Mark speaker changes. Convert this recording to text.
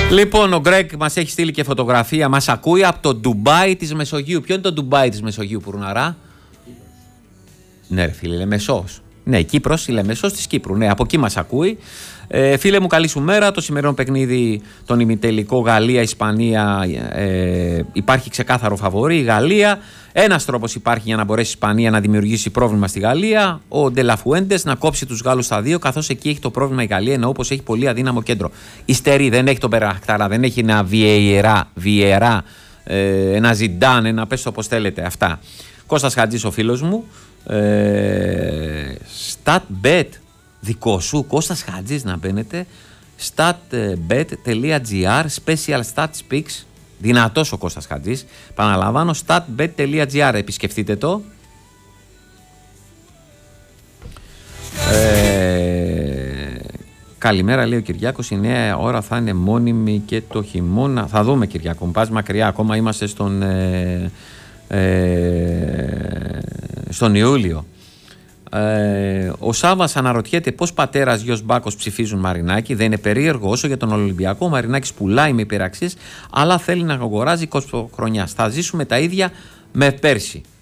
Speaker 1: Λοιπόν, ο Γκρέγκ μας έχει στείλει και φωτογραφία, μας ακούει από το Ντουμπάι της Μεσογείου. Ποιο είναι το Ντουμπάι της Μεσογείου, Πουρναρά? Ναι, ρε φίλε, Λεμεσός. Ναι, Κύπρος, η Λεμεσός της Κύπρου. Ναι, από εκεί μας ακούει. Φίλε μου, καλή σου μέρα. Το σημερινό παιχνίδι, τον ημιτελικό Γαλλία-Ισπανία, υπάρχει ξεκάθαρο φαβορί. Η Γαλλία. Ένας τρόπος υπάρχει για να μπορέσει η Ισπανία να δημιουργήσει πρόβλημα στη Γαλλία. Ο Ντελαφουέντες να κόψει τους Γάλλους στα δύο, καθώς εκεί έχει το πρόβλημα η Γαλλία, ενώ όπως έχει πολύ αδύναμο κέντρο. Ιστερεί, δεν έχει τον Περαχτάρα, δεν έχει ένα Βιερά, ένα Ζιντάν, ένα πες το όπως θέλετε. Αυτά. Κώστας Χατζής ο φίλος μου. Statbet δικό σου, Κώστας Χατζής να μπαίνετε. Statbet.gr Special Stats Picks. Δυνατός ο Κώστας Χατζής. Παναλαμβάνω, statbet.gr, επισκεφτείτε το. Καλημέρα, λέει ο Κυριάκος. Η νέα ώρα θα είναι μόνιμη και το χειμώνα. Θα δούμε, Κυριάκο, μου πας μακριά. Ακόμα είμαστε στον Ιούλιο. Ο Σάββας αναρωτιέται πώς πατέρας γιος Μπάκος ψηφίζουν Μαρινάκη. Δεν είναι περίεργο? Όσο για τον Ολυμπιακό, ο Μαρινάκης πουλάει με υπεραξίες, αλλά θέλει να αγοράζει 20 χρονιά. Θα ζήσουμε τα ίδια με πέρσι.